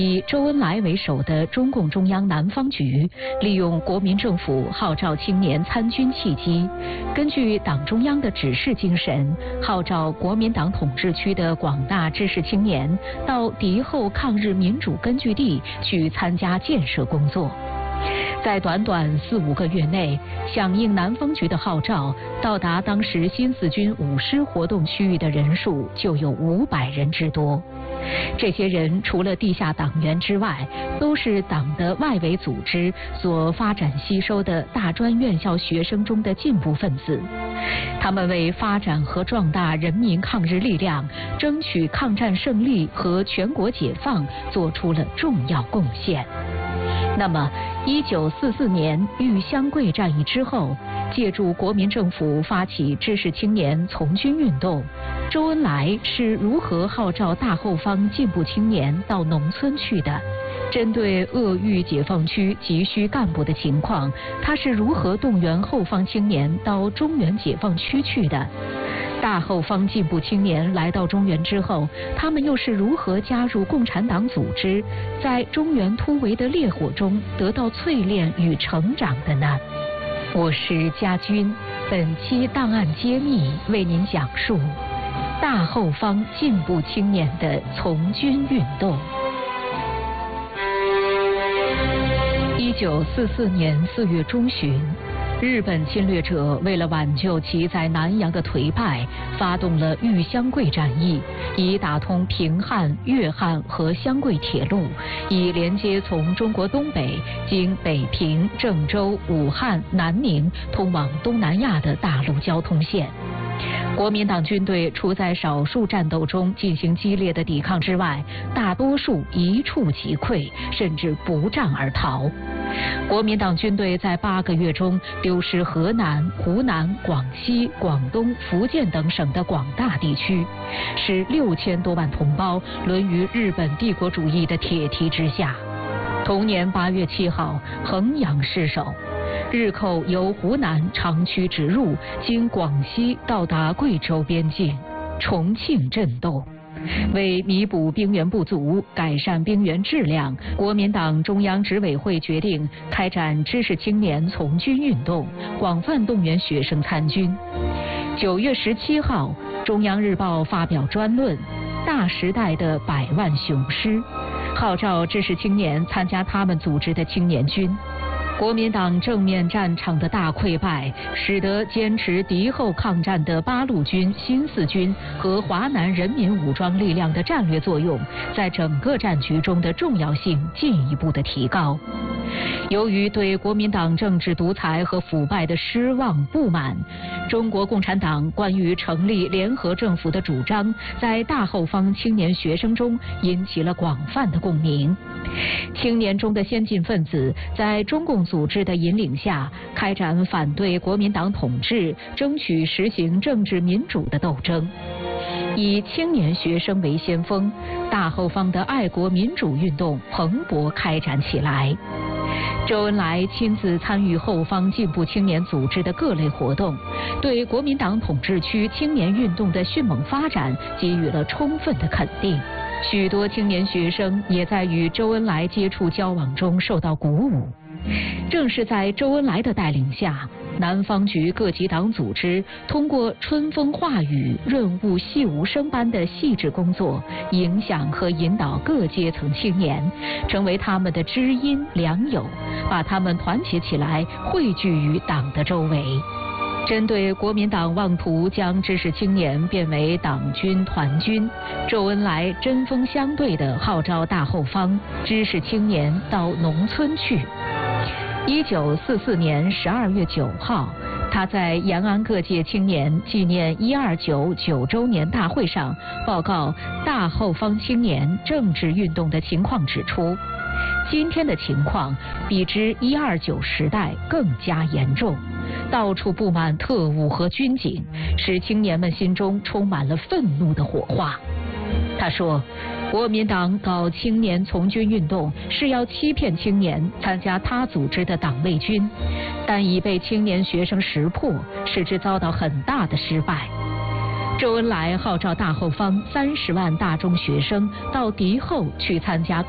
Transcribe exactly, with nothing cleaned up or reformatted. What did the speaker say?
以周恩来为首的中共中央南方局，利用国民政府号召青年参军契机，根据党中央的指示精神，号召国民党统治区的广大知识青年到敌后抗日民主根据地去参加建设工作。在短短四五个月内，响应南方局的号召，到达当时新四军五师活动区域的人数就有五百人之多。这些人除了地下党员之外，都是党的外围组织所发展吸收的大专院校学生中的进步分子。他们为发展和壮大人民抗日力量，争取抗战胜利和全国解放做出了重要贡献。那么，一九四四年豫湘桂战役之后，借助国民政府发起知识青年从军运动，周恩来是如何号召大后方进步青年到农村去的？针对鄂豫解放区急需干部的情况，他是如何动员后方青年到中原解放区去的？大后方进步青年来到中原之后，他们又是如何加入共产党组织，在中原突围的烈火中得到淬炼与成长的呢？我是家军，本期档案揭秘为您讲述大后方进步青年的从军运动。一九四四年四月中旬，日本侵略者为了挽救其在南洋的颓败，发动了豫湘桂战役，以打通平汉、粤汉和湘桂铁路，以连接从中国东北经北平、郑州、武汉、南宁通往东南亚的大陆交通线。国民党军队除在少数战斗中进行激烈的抵抗之外，大多数一触即溃，甚至不战而逃。国民党军队在八个月中丢失河南、湖南、广西、广东、福建等省的广大地区，使六千多万同胞沦于日本帝国主义的铁蹄之下。同年八月七号，衡阳失守。日寇由湖南长驱直入，经广西到达贵州边境，重庆震动。为弥补兵源不足，改善兵源质量，国民党中央执委会决定开展知识青年从军运动，广泛动员学生参军。九月十七号，中央日报发表专论《大时代的百万雄师》，号召知识青年参加他们组织的青年军。国民党正面战场的大溃败，使得坚持敌后抗战的八路军、新四军和华南人民武装力量的战略作用，在整个战局中的重要性进一步的提高。由于对国民党政治独裁和腐败的失望不满，中国共产党关于成立联合政府的主张，在大后方青年学生中引起了广泛的共鸣。青年中的先进分子在中共组织的引领下，开展反对国民党统治、争取实行政治民主的斗争。以青年学生为先锋，大后方的爱国民主运动蓬勃开展起来。周恩来亲自参与后方进步青年组织的各类活动，对国民党统治区青年运动的迅猛发展给予了充分的肯定。许多青年学生也在与周恩来接触交往中受到鼓舞。正是在周恩来的带领下，南方局各级党组织通过春风化雨、润物细无声般的细致工作，影响和引导各阶层青年，成为他们的知音良友，把他们团结起来，汇聚于党的周围。针对国民党妄图将知识青年变为党军团军，周恩来针锋相对地号召大后方知识青年到农村去。一九四四年十二月九号，他在延安各界青年纪念一二九九周年大会上报告大后方青年政治运动的情况，指出，今天的情况比之一二九时代更加严重，到处布满特务和军警，使青年们心中充满了愤怒的火花。他说，国民党搞青年从军运动是要欺骗青年参加他组织的党卫军，但已被青年学生识破，使之遭到很大的失败。周恩来号召大后方三十万大中学生到敌后去参加